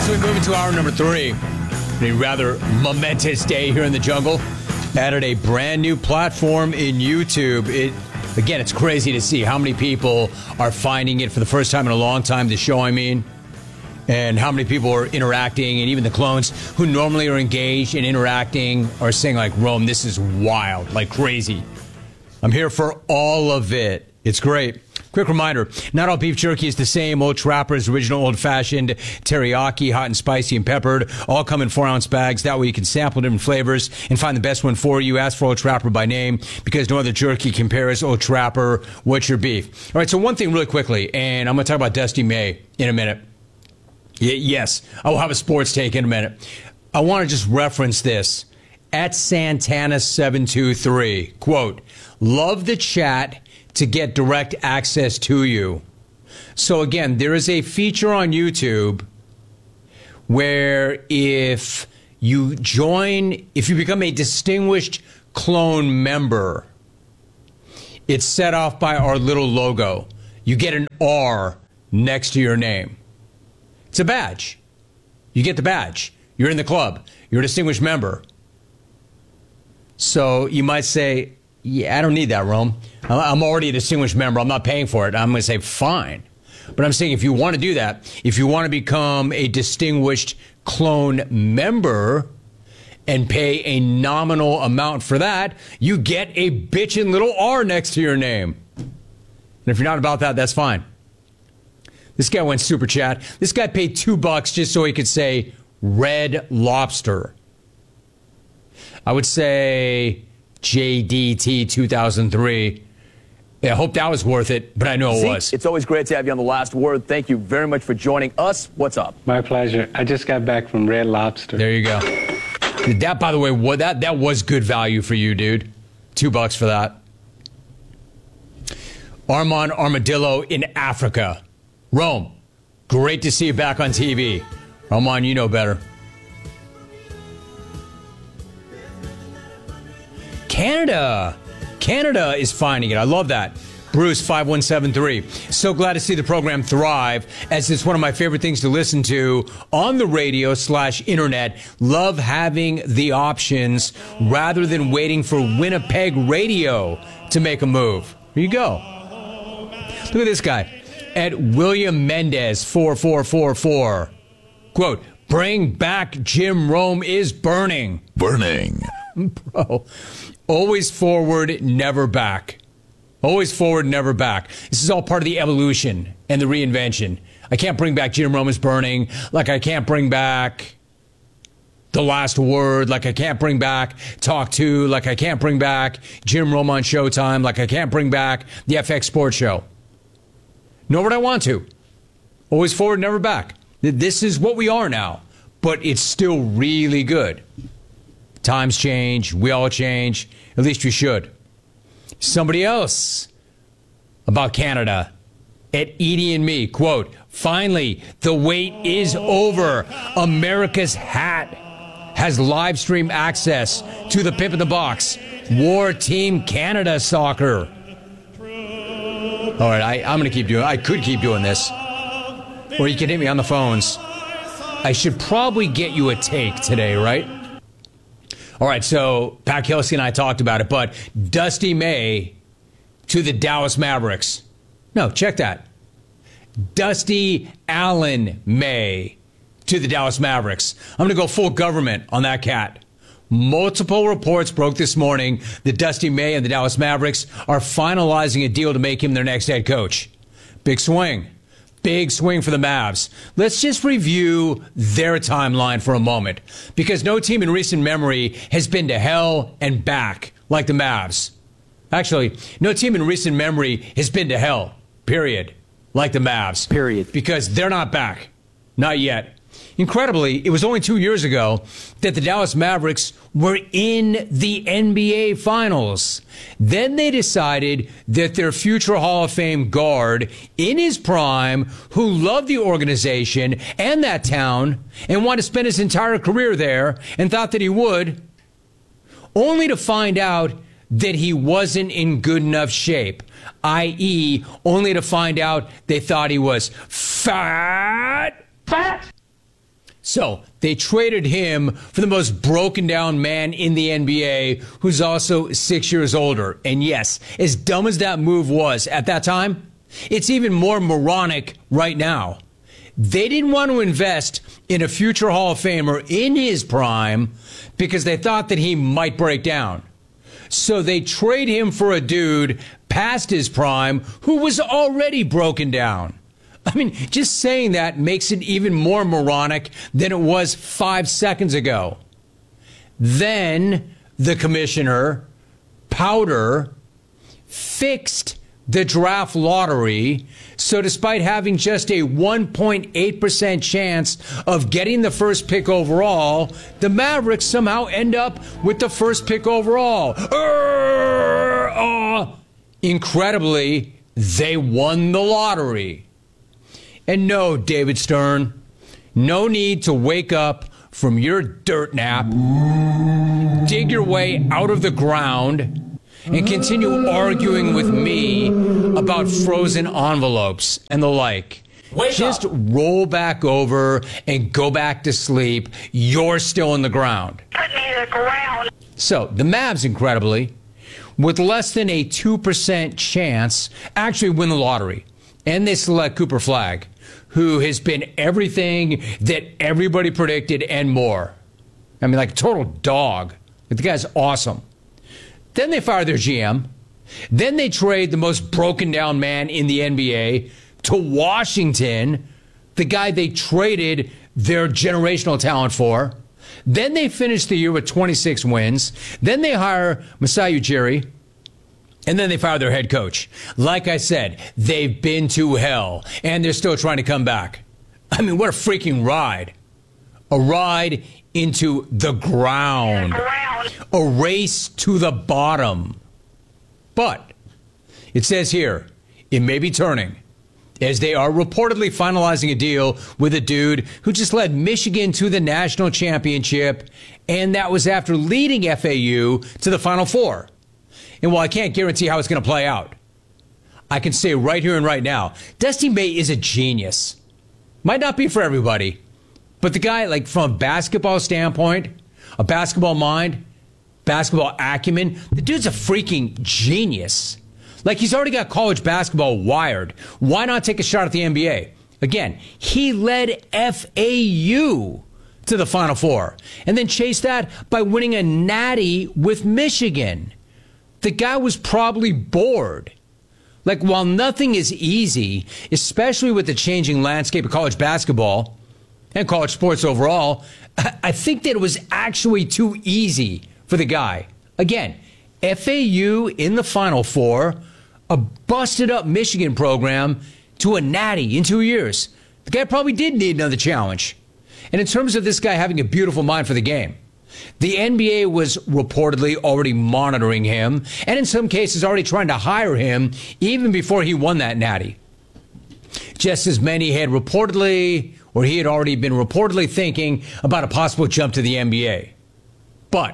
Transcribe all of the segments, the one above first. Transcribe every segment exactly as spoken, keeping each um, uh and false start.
So we move into hour number three. A rather momentous day here in the jungle. Added a brand new platform in YouTube. It again, it's crazy to see how many people are finding it for the first time in a long time. The show, I mean, and how many people are interacting, and even the clones who normally are engaged and interacting are saying like, "Rome, this is wild, like crazy." I'm here for all of it. It's great. Quick reminder, not all beef jerky is the same. Old Trapper's original old-fashioned teriyaki, hot and spicy and peppered, all come in four-ounce bags. That way you can sample different flavors and find the best one for you. Ask for Old Trapper by name because no other jerky compares. Old Trapper, what's your beef? All right, so one thing really quickly, and I'm going to talk about Dusty May in a minute. Y- yes, I will have a sports take in a minute. I want to just reference this. At Santana seven two three, quote, love the chat to get direct access to you. So again, there is a feature on YouTube where if you join, if you become a distinguished clone member, it's set off by our little logo. You get an R next to your name. It's a badge. You get the badge. You're in the club. You're a distinguished member. So you might say, yeah, I don't need that, Rome. I'm already a distinguished member. I'm not paying for it. I'm going to say, fine. But I'm saying if you want to do that, if you want to become a distinguished clone member and pay a nominal amount for that, you get a bitchin' little R next to your name. And if you're not about that, that's fine. This guy went super chat. This guy paid two bucks just so he could say Red Lobster. I would say J D T two thousand three. Yeah, I hope that was worth it, but I know it Zeke, was. It's always great to have you on The Last Word. Thank you very much for joining us. What's up? My pleasure. I just got back from Red Lobster. There you go. That, by the way, what that that was good value for you, dude. Two bucks for that. Armand Armadillo in Africa. Rome, great to see you back on T V. Armand, you know better. Canada. Canada is finding it. I love that. Bruce five one seven three. So glad to see the program thrive, as it's one of my favorite things to listen to on the radio slash internet. Love having the options rather than waiting for Winnipeg radio to make a move. Here you go. Look at this guy. At William Mendez four four four four. Quote, bring back Jim Rome is burning. Burning. Bro. Always forward, never back. Always forward, never back. This is all part of the evolution and the reinvention. I can't bring back Jim Rome is burning, like I can't bring back The Last Word, like I can't bring back Talk Two, like I can't bring back Jim Rome on Showtime, like I can't bring back the F X Sports Show. Nor would I want to. Always forward, never back. This is what we are now, but it's still really good. Times change. We all change. At least we should. Somebody else about Canada. At Edie and Me, quote, finally, the wait is over. America's Hat has live stream access to the Pimp in the Box War Team Canada Soccer. All right, I, I'm going to keep doing it. I could keep doing this. Or you can hit me on the phones. I should probably get you a take today, right? All right, so Pat Kelsey and I talked about it, but Dusty May to the Dallas Mavericks. No, check that. Dusty Allen May to the Dallas Mavericks. I'm going to go full government on that cat. Multiple reports broke this morning that Dusty May and the Dallas Mavericks are finalizing a deal to make him their next head coach. Big swing. Big swing for the Mavs. Let's just review their timeline for a moment, because no team in recent memory has been to hell and back like the Mavs. Actually, no team in recent memory has been to hell, period, like the Mavs. Period. Because they're not back. Not yet. Incredibly, it was only two years ago that the Dallas Mavericks were in the N B A Finals. Then they decided that their future Hall of Fame guard, in his prime, who loved the organization and that town and wanted to spend his entire career there and thought that he would, only to find out that he wasn't in good enough shape, that is, only to find out they thought he was fat. Fat! So they traded him for the most broken down man in the N B A, who's also six years older. And yes, as dumb as that move was at that time, it's even more moronic right now. They didn't want to invest in a future Hall of Famer in his prime because they thought that he might break down. So they trade him for a dude past his prime who was already broken down. I mean, just saying that makes it even more moronic than it was five seconds ago. Then the commissioner, Powder, fixed the draft lottery. So despite having just a one point eight percent chance of getting the first pick overall, the Mavericks somehow end up with the first pick overall. Urgh, uh, incredibly, they won the lottery. And no, David Stern, no need to wake up from your dirt nap, dig your way out of the ground, and continue arguing with me about frozen envelopes and the like. Wake Just up. Roll back over and go back to sleep. You're still in the ground. Put me in the ground. So, the Mavs, incredibly, with less than a two percent chance, actually win the lottery. And they select Cooper Flagg, who has been everything that everybody predicted and more. I mean, like a total dog. The guy's awesome. Then they fire their G M. Then they trade the most broken down man in the N B A to Washington, the guy they traded their generational talent for. Then they finish the year with twenty-six wins. Then they hire Masai Ujiri. And then they fire their head coach. Like I said, they've been to hell, and they're still trying to come back. I mean, what a freaking ride. A ride into the ground. A race to the bottom. But it says here, it may be turning, as they are reportedly finalizing a deal with a dude who just led Michigan to the national championship, and that was after leading F A U to the Final Four. And while I can't guarantee how it's going to play out, I can say right here and right now, Dusty May is a genius. Might not be for everybody, but the guy, like from a basketball standpoint, a basketball mind, basketball acumen, the dude's a freaking genius. Like, he's already got college basketball wired. Why not take a shot at the N B A? Again, he led F A U to the Final Four and then chased that by winning a natty with Michigan. The guy was probably bored. Like, while nothing is easy, especially with the changing landscape of college basketball and college sports overall, I think that it was actually too easy for the guy. Again, F A U in the Final Four, a busted up Michigan program to a natty in two years. The guy probably did need another challenge. And in terms of this guy having a beautiful mind for the game, the N B A was reportedly already monitoring him, and in some cases already trying to hire him even before he won that natty. Just as many had reportedly, or he had already been reportedly thinking about a possible jump to the N B A. But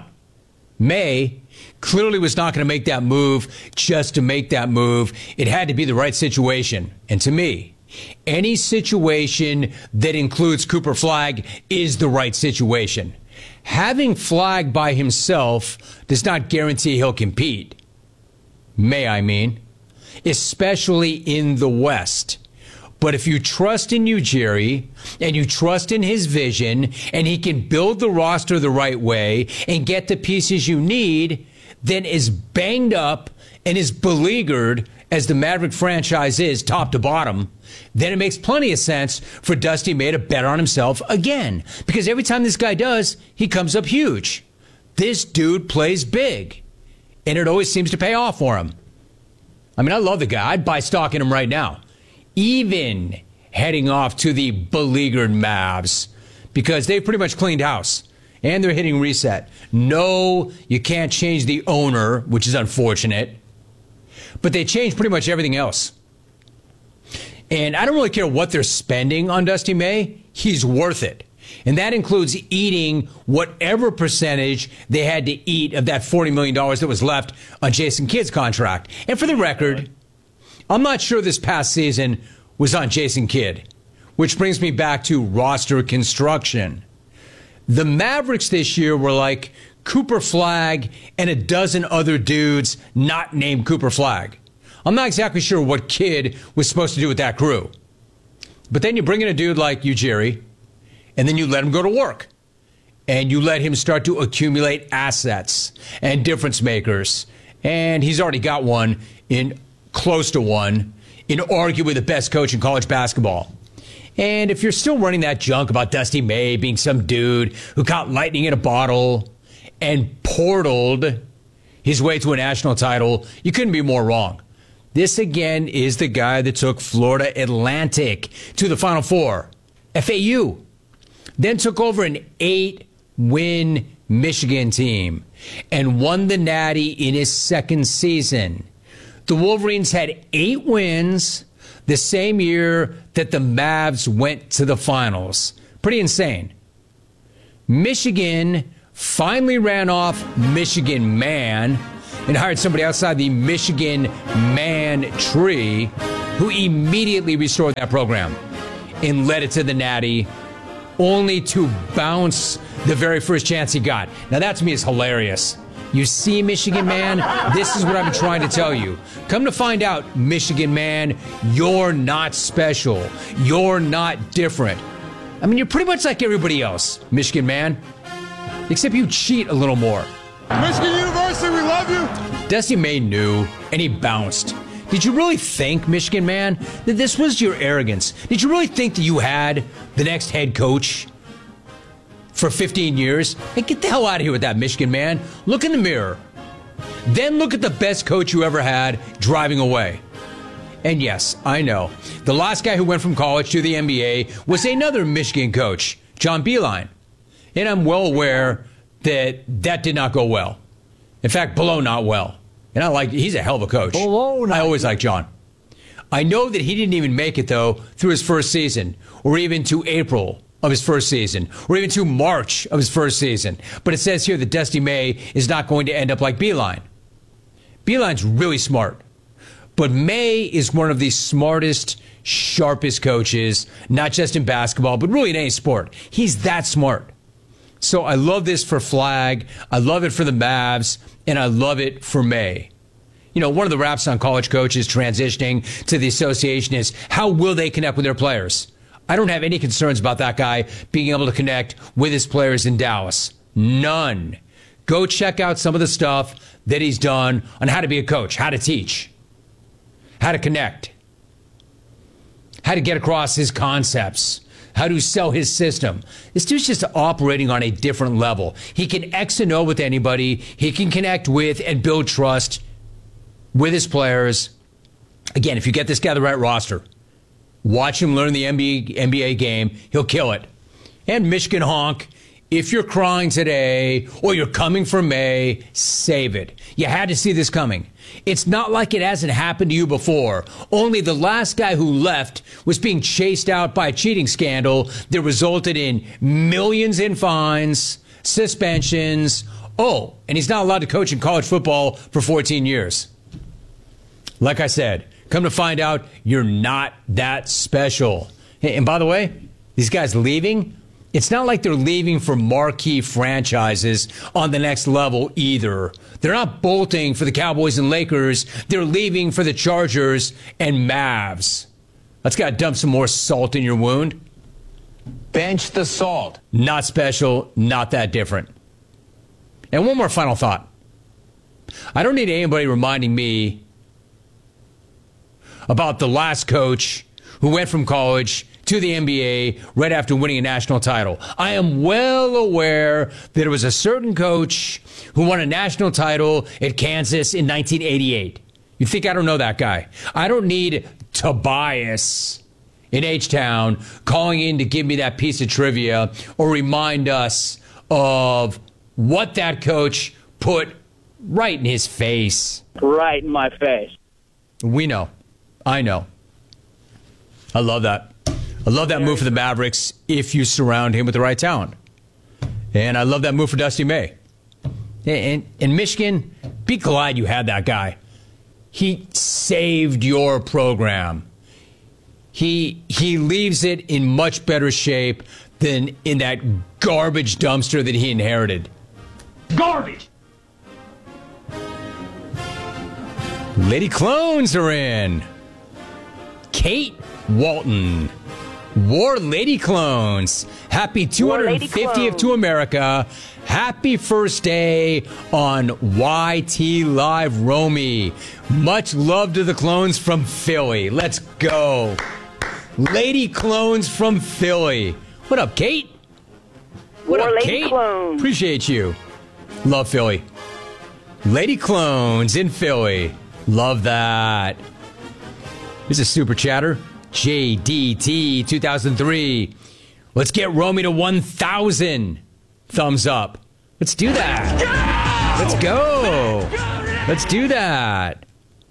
May clearly was not going to make that move just to make that move. It had to be the right situation. And to me, any situation that includes Cooper Flagg is the right situation. Having Flagg by himself does not guarantee he'll compete. May I mean, especially in the West. But if you trust in Ujiri and you trust in his vision and he can build the roster the right way and get the pieces you need, then as banged up and as beleaguered as the Maverick franchise is top to bottom, then it makes plenty of sense for Dusty May to bet on himself again. Because every time this guy does, he comes up huge. This dude plays big. And it always seems to pay off for him. I mean, I love the guy. I'd buy stock in him right now. Even heading off to the beleaguered Mavs. Because they've pretty much cleaned house. And they're hitting reset. No, you can't change the owner, which is unfortunate. But they changed pretty much everything else. And I don't really care what they're spending on Dusty May. He's worth it. And that includes eating whatever percentage they had to eat of that forty million dollars that was left on Jason Kidd's contract. And for the record, I'm not sure this past season was on Jason Kidd. which brings me back to roster construction. The Mavericks this year were like Cooper Flagg and a dozen other dudes not named Cooper Flagg. I'm not exactly sure what Kidd was supposed to do with that crew. But then you bring in a dude like Ujiri, and then you let him go to work. And you let him start to accumulate assets and difference makers. And he's already got one, in close to one, in arguably the best coach in college basketball. And if you're still running that junk about Dusty May being some dude who caught lightning in a bottle and portaled his way to a national title, you couldn't be more wrong. This, again, is the guy that took Florida Atlantic to the Final Four, F A U. Then took over an eight-win Michigan team and won the Natty in his second season. The Wolverines had eight wins the same year that the Mavs went to the finals. Pretty insane. Michigan finally ran off Michigan Man and hired somebody outside the Michigan Man tree who immediately restored that program and led it to the Natty, only to bounce the very first chance he got. Now, that to me is hilarious. You see, Michigan Man, this is what I've been trying to tell you. Come to find out, Michigan Man, you're not special. You're not different. I mean, you're pretty much like everybody else, Michigan Man, except you cheat a little more. Michigan University, we love you. Dusty May knew, and he bounced. Did you really think, Michigan Man, that this was your arrogance? Did you really think that you had the next head coach for fifteen years? Hey, get the hell out of here with that, Michigan Man. Look in the mirror. Then look at the best coach you ever had driving away. And yes, I know, the last guy who went from college to the N B A was another Michigan coach, John Beilein. And I'm well aware that that did not go well. In fact, below not well. And I like, he's a hell of a coach. Below not I always like John. I know that he didn't even make it, though, through his first season, or even to April of his first season, or even to March of his first season. But it says here that Dusty May is not going to end up like Beilein. Beilein's really smart. But May is one of the smartest, sharpest coaches, not just in basketball, but really in any sport. He's that smart. So I love this for Flagg. I love it for the Mavs, and I love it for May. You know, one of the raps on college coaches transitioning to the association is, how will they connect with their players? I don't have any concerns about that guy being able to connect with his players in Dallas. None. Go check out some of the stuff that he's done on how to be a coach, how to teach, how to connect, how to get across his concepts, how to sell his system. This dude's just operating on a different level. He can X and O with anybody. He can connect with and build trust with his players. Again, if you get this guy the right roster, watch him learn the N B A game, he'll kill it. And Michigan honk, if you're crying today or you're coming for May, save it. You had to see this coming. It's not like it hasn't happened to you before. Only the last guy who left was being chased out by a cheating scandal that resulted in millions in fines, suspensions. Oh, and he's not allowed to coach in college football for fourteen years. Like I said, come to find out, you're not that special. Hey, and by the way, these guys leaving, it's not like they're leaving for marquee franchises on the next level either. They're not bolting for the Cowboys and Lakers. They're leaving for the Chargers and Mavs. Let's gotta dump some more salt in your wound. Bench the salt. Not special, not that different. And one more final thought. I don't need anybody reminding me about the last coach who went from college to the N B A right after winning a national title. I am well aware that it was a certain coach who won a national title at Kansas in nineteen eighty-eight. You think I don't know that guy? I don't need Tobias in H-Town calling in to give me that piece of trivia or remind us of what that coach put right in his face. Right in my face. We know. I know. I love that. I love that move for the Mavericks if you surround him with the right talent. And I love that move for Dusty May. And in Michigan, be glad you had that guy. He saved your program. he he leaves it in much better shape than in that garbage dumpster that he inherited. Garbage! Lady Clones are in. Kate Walton. War Lady Clones. Happy two hundred fiftieth to America. Happy first day on Y T Live, Romy. Much love to the clones from Philly. Let's go. Lady Clones from Philly. What up, Kate? What War up, Lady Kate? Clones. Appreciate you. Love Philly. Lady Clones in Philly. Love that. This is Super Chatter. J D T two thousand three. Let's get Romy to one thousand. Thumbs up. Let's do that. Let's go. Let's do that.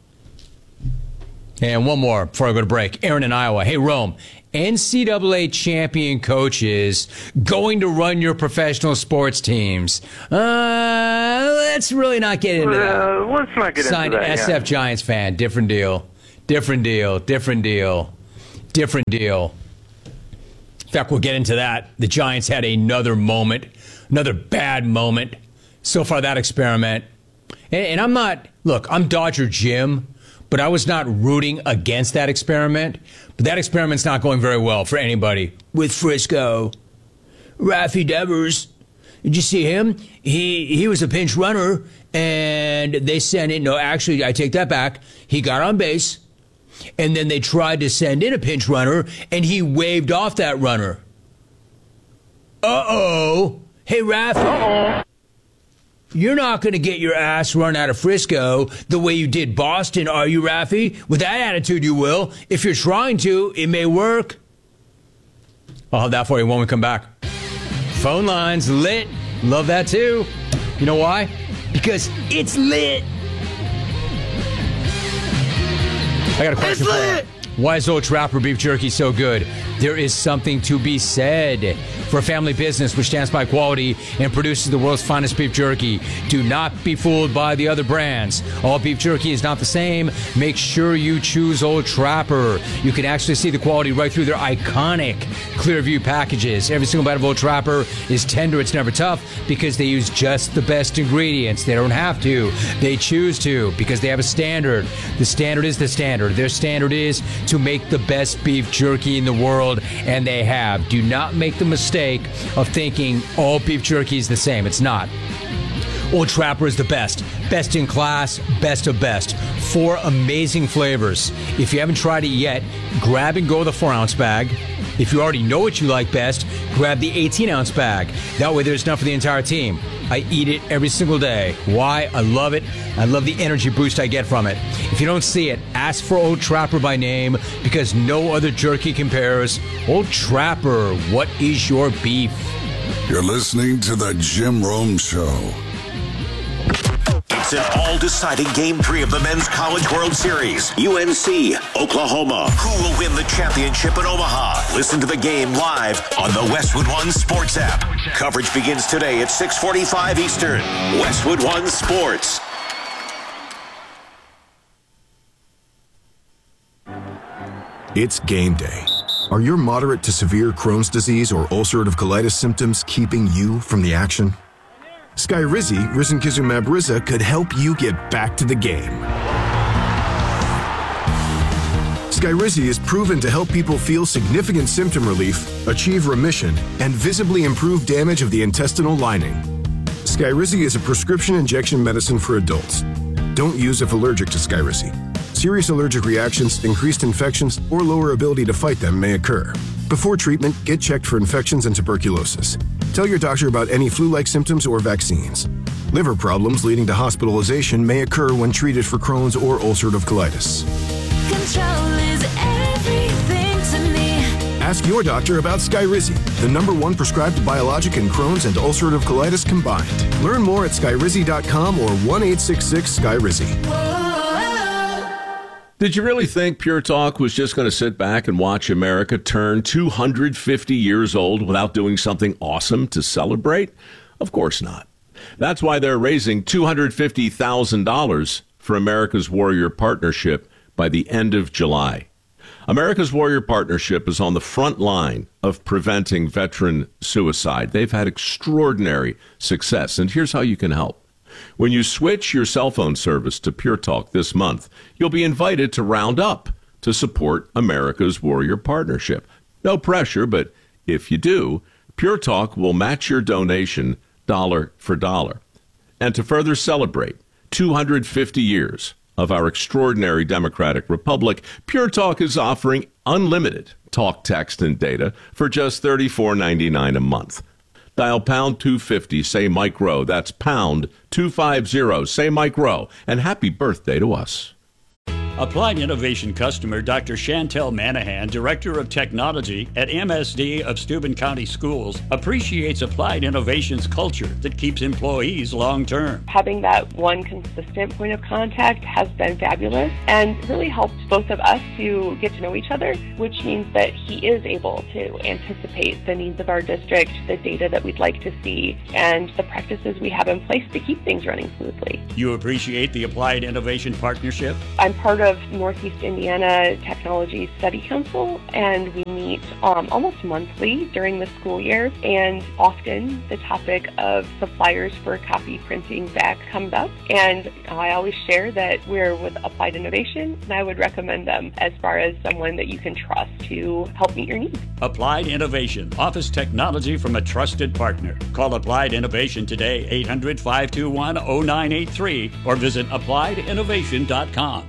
And one more before I go to break. Aaron in Iowa. Hey, Rome. N C double A champion coaches going to run your professional sports teams. Uh, let's really not get into that. Uh, let's not get Signed into that. S F yeah. Giants fan. Different deal. Different deal. Different deal. Different deal. In fact, we'll get into that. The Giants had another moment, another bad moment. So far, that experiment. And, and I'm not, look, I'm Dodger Jim, but I was not rooting against that experiment. But that experiment's not going very well for anybody. With Frisco. Rafi Devers. Did you see him? He he was a pinch runner, and they sent in, no, actually, I take that back. He got on base. And then they tried to send in a pinch runner, and he waved off that runner. Uh-oh. Hey, Rafi. Uh-oh. You're not going to get your ass run out of Frisco the way you did Boston, are you, Rafi? With that attitude, you will. If you're trying to, it may work. I'll have that for you when we come back. Phone lines lit. Love that, too. You know why? Because it's lit. I got a question for you. Why is Old Trapper beef jerky so good? There is something to be said. For a family business which stands by quality and produces the world's finest beef jerky, do not be fooled by the other brands. All beef jerky is not the same. Make sure you choose Old Trapper. You can actually see the quality right through their iconic Clearview packages. Every single bite of Old Trapper is tender. It's never tough because they use just the best ingredients. They don't have to. They choose to because they have a standard. The standard is the standard. Their standard is to make the best beef jerky in the world, and they have. Do not make the mistake of thinking all beef jerky is the same. It's not. Old Trapper is the best. Best in class, best of best. Four amazing flavors. If you haven't tried it yet, grab and go the four ounce bag. If you already know what you like best, grab the eighteen ounce bag. That way there's enough for the entire team. I eat it every single day. Why? I love it. I love the energy boost I get from it. If you don't see it, ask for Old Trapper by name because no other jerky compares. Old Trapper, what is your beef? You're listening to the Jim Rome Show. It's an all-deciding Game three of the Men's College World Series. U N C, Oklahoma. Who will win the championship in Omaha? Listen to the game live on the Westwood One Sports app. Coverage begins today at six forty-five Eastern. Westwood One Sports. It's game day. Are your moderate to severe Crohn's disease or ulcerative colitis symptoms keeping you from the action? Skyrizi, risankizumab Riza, could help you get back to the game. Skyrizi is proven to help people feel significant symptom relief, achieve remission, and visibly improve damage of the intestinal lining. Skyrizi is a prescription injection medicine for adults. Don't use if allergic to Skyrizi. Serious allergic reactions, increased infections, or lower ability to fight them may occur. Before treatment, get checked for infections and tuberculosis. Tell your doctor about any flu-like symptoms or vaccines. Liver problems leading to hospitalization may occur when treated for Crohn's or ulcerative colitis. Control is everything to me. Ask your doctor about Skyrizi, the number one prescribed biologic in Crohn's and ulcerative colitis combined. Learn more at skyrizi dot com or one eight six six Skyrizi. Did you really think Pure Talk was just going to sit back and watch America turn two hundred fifty years old without doing something awesome to celebrate? Of course not. That's why they're raising two hundred fifty thousand dollars for America's Warrior Partnership by the end of July. America's Warrior Partnership is on the front line of preventing veteran suicide. They've had extraordinary success, and here's how you can help. When you switch your cell phone service to Pure Talk this month, you'll be invited to round up to support America's Warrior Partnership. No pressure, but if you do, Pure Talk will match your donation dollar for dollar. And to further celebrate two hundred fifty years of our extraordinary democratic republic, Pure Talk is offering unlimited talk, text, and data for just thirty-four ninety-nine a month. Dial pound two fifty, say Mike Rowe. That's pound two fifty, say Mike Rowe. And happy birthday to us. Applied Innovation customer Doctor Chantel Manahan, Director of Technology at M S D of Steuben County Schools, appreciates Applied Innovation's culture that keeps employees long-term. Having that one consistent point of contact has been fabulous and really helped both of us to get to know each other, which means that he is able to anticipate the needs of our district, the data that we'd like to see, and the practices we have in place to keep things running smoothly. You appreciate the Applied Innovation Partnership? I'm part of Northeast Indiana Technology Study Council, and we meet um, almost monthly during the school year, and often the topic of suppliers for copy printing back comes up, and I always share that we're with Applied Innovation, and I would recommend them as far as someone that you can trust to help meet your needs. Applied Innovation, office technology from a trusted partner. Call Applied Innovation today, eight hundred, five two one, oh nine eight three, or visit applied innovation dot com.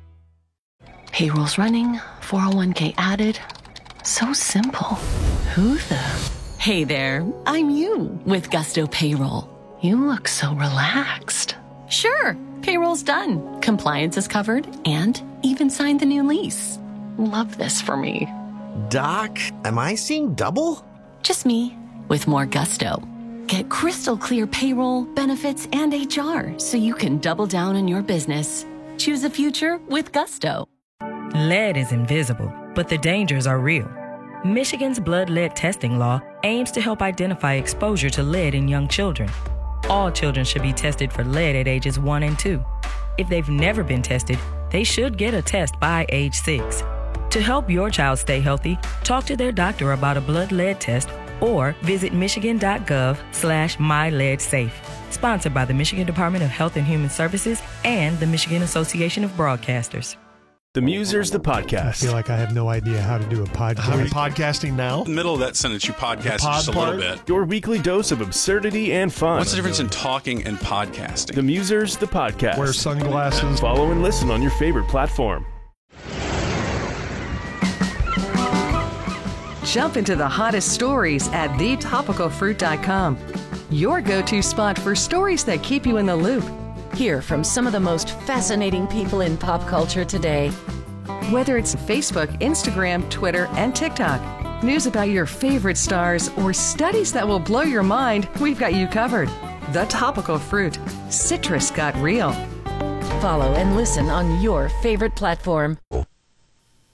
Payroll's running, four oh one k added. So simple. Who the? Hey there, I'm you with Gusto Payroll. You look so relaxed. Sure, payroll's done. Compliance is covered and even signed the new lease. Love this for me. Doc, am I seeing double? Just me with more gusto. Get crystal clear payroll, benefits, and H R so you can double down on your business. Choose a future with Gusto. Lead is invisible, but the dangers are real. Michigan's blood lead testing law aims to help identify exposure to lead in young children. All children should be tested for lead at ages one and two. If they've never been tested, they should get a test by age six. To help your child stay healthy, talk to their doctor about a blood lead test or visit michigan.gov slash myleadsafe. Sponsored by the Michigan Department of Health and Human Services and the Michigan Association of Broadcasters. The Musers, the podcast. I feel like I have no idea how to do a podcast. Are we podcasting now? In the middle of that sentence, you podcast pod just a part? little bit. Your weekly dose of absurdity and fun. What's the difference in talking and podcasting? The Musers, the podcast. Wear sunglasses. Follow and listen on your favorite platform. Jump into the hottest stories at the topical fruit dot com. Your go-to spot for stories that keep you in the loop. Hear from some of the most fascinating people in pop culture today. Whether it's Facebook, Instagram, Twitter, and TikTok, news about your favorite stars, or studies that will blow your mind, we've got you covered. The Topical Fruit. Citrus got real. Follow and listen on your favorite platform.